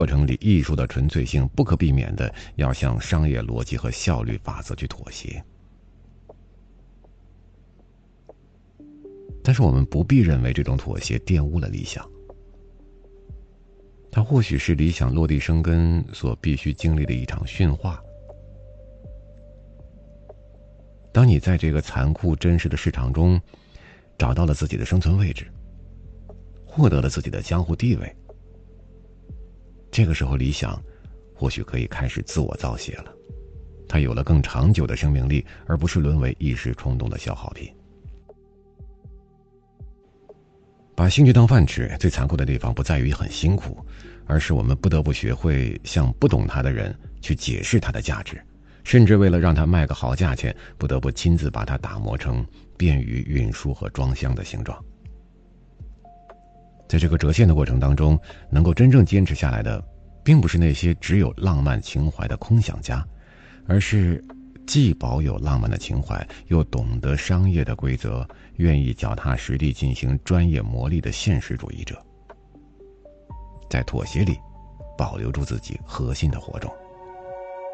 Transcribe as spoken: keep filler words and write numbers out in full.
过程里，艺术的纯粹性不可避免的要向商业逻辑和效率法则去妥协。但是我们不必认为这种妥协玷污了理想，它或许是理想落地生根所必须经历的一场驯化。当你在这个残酷真实的市场中找到了自己的生存位置，获得了自己的江湖地位，这个时候理想或许可以开始自我造血了，它有了更长久的生命力，而不是沦为一时冲动的消耗品。把兴趣当饭吃，最残酷的地方不在于很辛苦，而是我们不得不学会向不懂它的人去解释它的价值，甚至为了让它卖个好价钱，不得不亲自把它打磨成便于运输和装箱的形状。在这个折现的过程当中，能够真正坚持下来的，并不是那些只有浪漫情怀的空想家，而是既保有浪漫的情怀，又懂得商业的规则，愿意脚踏实地进行专业磨砺的现实主义者，在妥协里保留住自己核心的火种。